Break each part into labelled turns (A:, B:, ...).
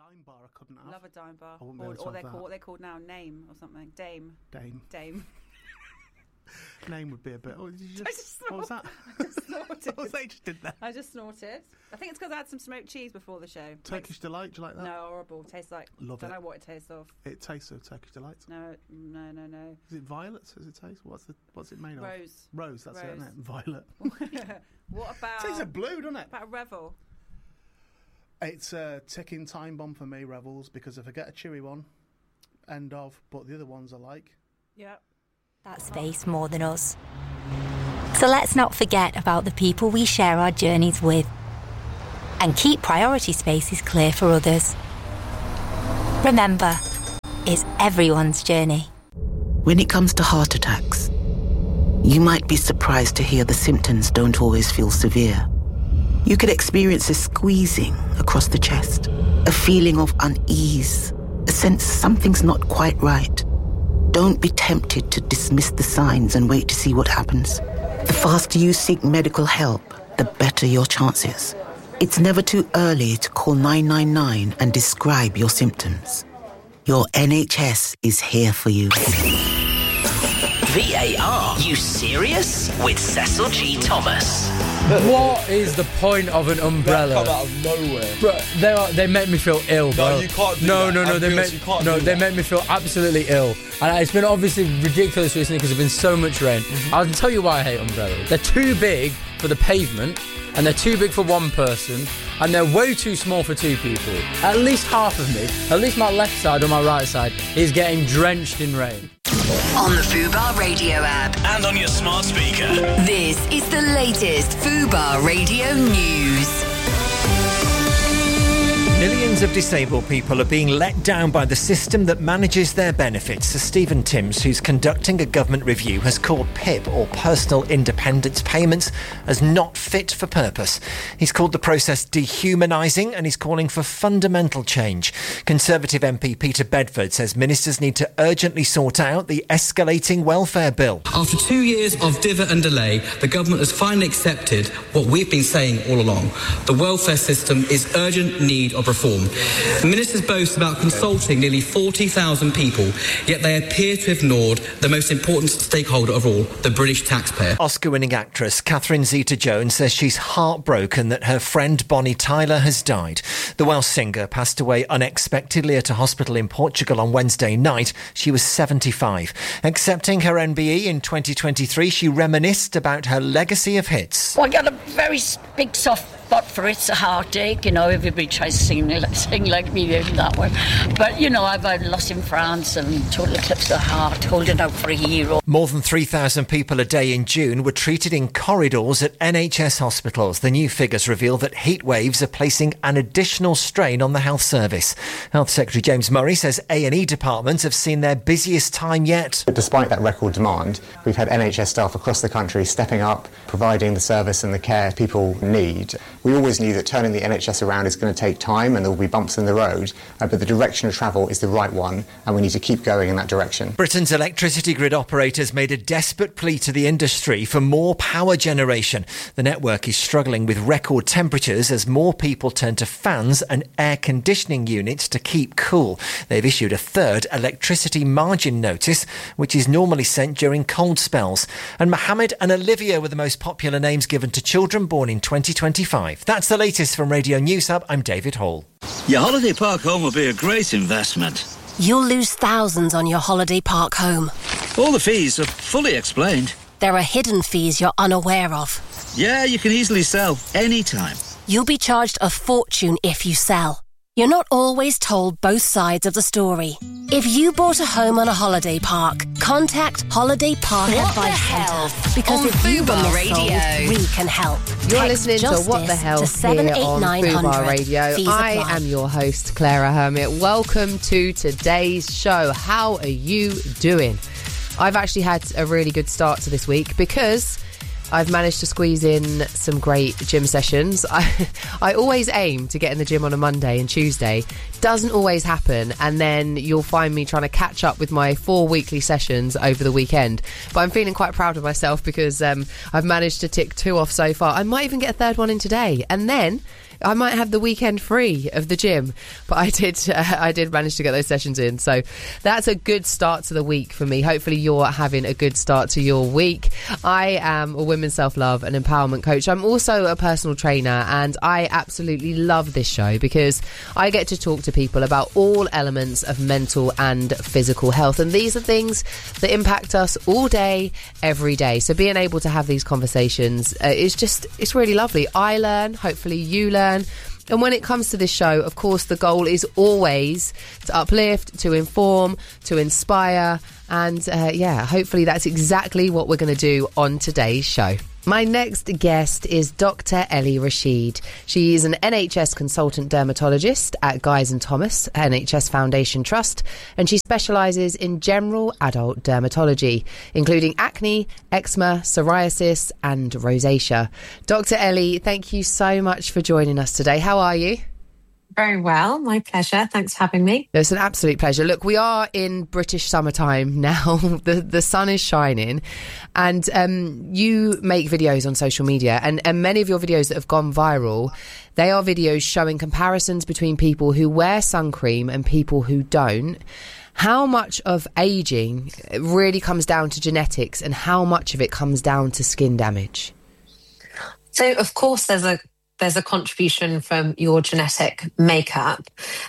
A: dime bar I couldn't have.
B: Love a dime bar.
A: I wouldn't be able to
B: Or
A: have that.
B: what they're called now, name or something. Dame.
A: Name would be a bit... Oh, did you
B: What was that? I just snorted.
A: What was that you just did there?
B: I just snorted. I think it's because I had some smoked cheese before the show.
A: Turkish Delight, do you like that?
B: No, horrible. Tastes like...
A: Love
B: don't
A: it.
B: know what it tastes of.
A: It tastes of Turkish Delight.
B: No.
A: Is it violets? Does it taste? What's it made of?
B: Rose.
A: That's it, isn't it? Violet.
B: What about...
A: Tastes of blue, doesn't it?
B: About a Revel?
A: It's a ticking time bomb for me, Revels, because if I get a chewy one, end of, but the other ones I like.
B: Yep.
C: That space more than us. So let's not forget about the people we share our journeys with and keep priority spaces clear for others. Remember, it's everyone's journey.
D: When it comes to heart attacks, you might be surprised to hear the symptoms don't always feel severe. You could experience a squeezing across the chest, a feeling of unease, a sense something's not quite right. Don't be tempted to dismiss the signs and wait to see what happens. The faster you seek medical help, the better your chances. It's never too early to call 999 and describe your symptoms. Your NHS is here for you.
E: VAR, you serious? With Cecil G. Thomas.
F: What is the point of an umbrella?
G: They come out of nowhere.
F: Bro, they make me feel ill, bro.
G: No, you can't do
F: no,
G: that.
F: No, they make me feel absolutely ill. And it's been obviously ridiculous recently because there's been so much rain. I'll tell you why I hate umbrellas. They're too big for the pavement, and they're too big for one person, and they're way too small for two people. At least half of me, at least my left side or my right side, is getting drenched in rain.
H: On the Fubar Radio app.
E: And on your smart speaker.
H: This is the latest Fubar Radio news.
I: Millions of disabled people are being let down by the system that manages their benefits. Sir Stephen Timms, who's conducting a government review, has called PIP, or Personal Independence Payments, as not fit for purpose. He's called the process dehumanising and he's calling for fundamental change. Conservative MP Peter Bedford says ministers need to urgently sort out the escalating welfare bill.
J: After 2 years of divot and delay, the government has finally accepted what we've been saying all along. The welfare system is urgent need of reform. The ministers boast about consulting nearly 40,000 people, yet they appear to have ignored the most important stakeholder of all, the British taxpayer.
I: Oscar-winning actress Catherine Zeta-Jones says she's heartbroken that her friend Bonnie Tyler has died. The Welsh singer passed away unexpectedly at a hospital in Portugal on Wednesday night. She was 75. Accepting her NBE in 2023, she reminisced about her legacy of hits.
K: Well, I got a very big soft spot for It's a Heartache. You know, everybody tries to sing like me in that one. But, you know, I've Lost in France and Total Eclipse of the Heart, Holding Out for a Hero.
I: More than 3,000 people a day in June were treated in corridors at NHS hospitals. The new figures reveal that heat waves are placing an additional strain on the health service. Health Secretary James Murray says A&E departments have seen their busiest time yet.
L: But despite that record demand, we've had NHS staff across the country stepping up, providing the service and the care people need. We always knew that turning the NHS around is going to take time and there will be bumps in the road, but the direction of travel is the right one and we need to keep going in that direction.
I: Britain's electricity grid operators made a desperate plea to the industry for more power generation. The network is struggling with record temperatures as more people turn to fans and air conditioning units to keep cool. They've issued a third electricity margin notice, which is normally sent during cold spells. And Mohammed and Olivia were the most popular names given to children born in 2025. That's the latest from Radio News Hub. I'm David Hall.
E: Your holiday park home will be a great investment.
M: You'll lose thousands on your holiday park home.
E: All the fees are fully explained.
M: There are hidden fees you're unaware of.
E: Yeah, you can easily sell anytime.
M: You'll be charged a fortune if you sell. You're not always told both sides of the story. If you bought a home on a holiday park, contact Holiday Park Advice Centre. Because
H: on
M: if you were
H: Fubar
M: missold,
H: Radio.
M: we can help.
N: You're
M: Text
N: listening to
M: Justice
N: What the Hell
M: to
N: here on
M: 78900.
N: Fubar Radio.
M: Fees
N: I
M: apply.
N: am your host, Clara Hermit. Welcome to today's show. How are you doing? I've actually had a really good start to this week because I've managed to squeeze in some great gym sessions. I always aim to get in the gym on a Monday and Tuesday. Doesn't always happen, and then you'll find me trying to catch up with my 4 weekly sessions over the weekend. But I'm feeling quite proud of myself because I've managed to tick 2 off so far. I might even get a third one in today. And then I might have the weekend free of the gym, but I did manage to get those sessions in. So that's a good start to the week for me. Hopefully you're having a good start to your week. I am a women's self-love and empowerment coach. I'm also a personal trainer, and I absolutely love this show because I get to talk to people about all elements of mental and physical health. And these are things that impact us all day, every day. So being able to have these conversations it's really lovely. I learn, hopefully you learn. And when it comes to this show, of course, the goal is always to uplift, to inform, to inspire. And hopefully that's exactly what we're going to do on today's show. My next guest is Dr. Ellie Rashid. She is an NHS consultant dermatologist at Guy's and Thomas NHS Foundation Trust, and she specialises in general adult dermatology, including acne, eczema, psoriasis and rosacea. Dr. Ellie, thank you so much for joining us today. How are you?
G: Very well. My pleasure. Thanks for having me.
N: It's an absolute pleasure. Look, we are in British summertime now. The sun is shining, and you make videos on social media, and many of your videos that have gone viral, they are videos showing comparisons between people who wear sun cream and people who don't. How much of aging really comes down to genetics, and how much of it comes down to skin damage?
G: So, of course, there's a contribution from your genetic makeup.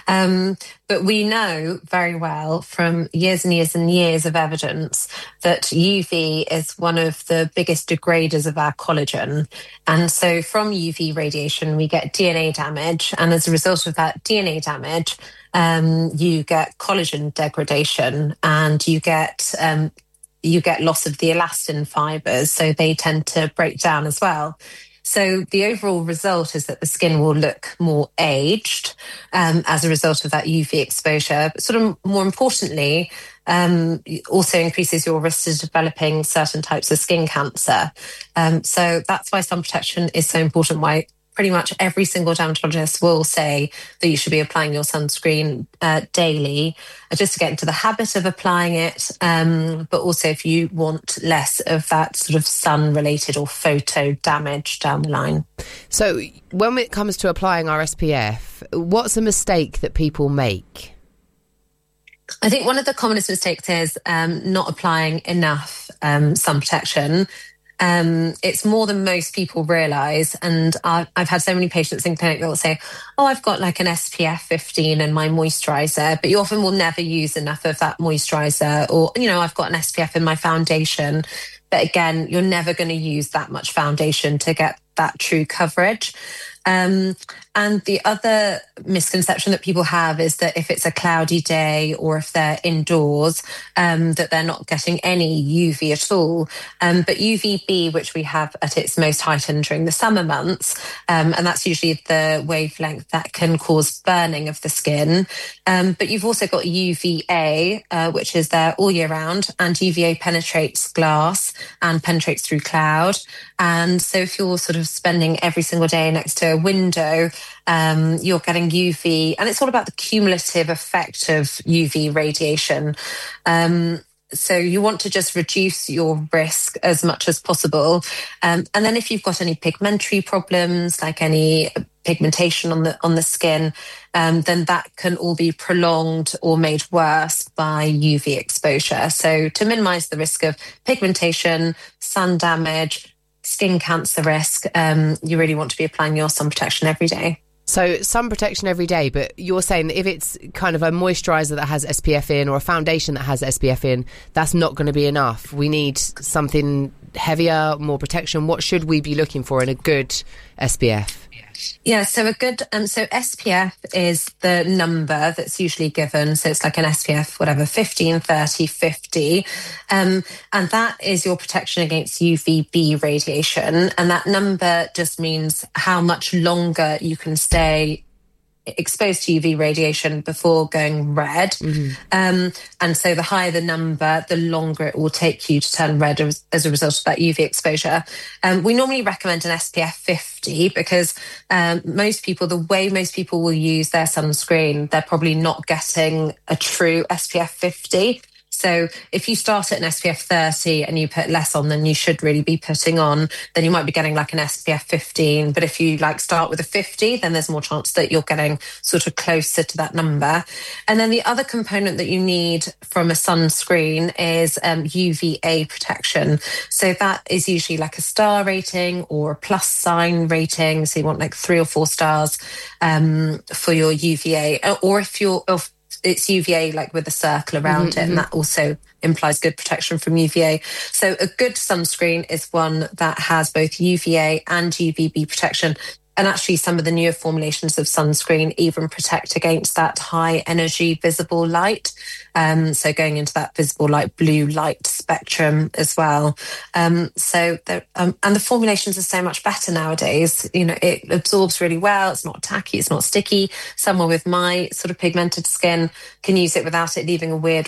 G: But we know very well from years and years and years of evidence that UV is one of the biggest degraders of our collagen. And so from UV radiation, we get DNA damage. And as a result of that DNA damage, you get collagen degradation, and you get loss of the elastin fibers. So they tend to break down as well. So the overall result is that the skin will look more aged as a result of that UV exposure. But sort of more importantly, also increases your risk to developing certain types of skin cancer. So that's why sun protection is so important, why pretty much every single dermatologist will say that you should be applying your sunscreen daily, just to get into the habit of applying it, but also if you want less of that sort of sun-related or photo damage down the line.
N: So when it comes to applying our SPF, what's a mistake that people make?
G: I think one of the commonest mistakes is not applying enough sun protection. It's more than most people realise, and I've had so many patients in clinic that will say, oh, I've got like an SPF 15 in my moisturiser, but you often will never use enough of that moisturiser, or, you know, I've got an SPF in my foundation, but again, you're never going to use that much foundation to get that true coverage. And the other misconception that people have is that if it's a cloudy day or if they're indoors, that they're not getting any UV at all. But UVB, which we have at its most heightened during the summer months, and that's usually the wavelength that can cause burning of the skin. But you've also got UVA, which is there all year round, and UVA penetrates glass and penetrates through cloud. And so if you're sort of spending every single day next to a window, you're getting UV, and it's all about the cumulative effect of UV radiation. So you want to just reduce your risk as much as possible. And then if you've got any pigmentary problems, like any pigmentation on the skin, then that can all be prolonged or made worse by UV exposure. So to minimise the risk of pigmentation, sun damage, skin cancer risk, you really want to be applying your sun protection every day.
N: So sun protection every day, but you're saying that if it's kind of a moisturiser that has SPF in or a foundation that has SPF in, that's not going to be enough. We need something heavier, more protection. What should we be looking for in a good SPF?
G: Yeah, so a good so SPF is the number that's usually given. So it's like an SPF, whatever, 15, 30, 50. And that is your protection against UVB radiation. And that number just means how much longer you can stay exposed to UV radiation before going red. Mm-hmm. And so the higher the number, the longer it will take you to turn red as a result of that UV exposure. We normally recommend an SPF 50 because the way most people will use their sunscreen, they're probably not getting a true SPF 50. So if you start at an SPF 30 and you put less on than you should really be putting on, then you might be getting like an SPF 15. But if you like start with a 50, then there's more chance that you're getting sort of closer to that number. And then the other component that you need from a sunscreen is UVA protection. So that is usually like a star rating or a plus sign rating. So you want like 3 or 4 stars for your UVA, or if it's UVA like with a circle around it, and that also implies good protection from UVA. So a good sunscreen is one that has both UVA and UVB protection. And actually some of the newer formulations of sunscreen even protect against that high energy visible light. So going into that visible light, blue light spectrum as well. And the formulations are so much better nowadays. You know, it absorbs really well. It's not tacky. It's not sticky. Someone with my sort of pigmented skin can use it without it leaving a weird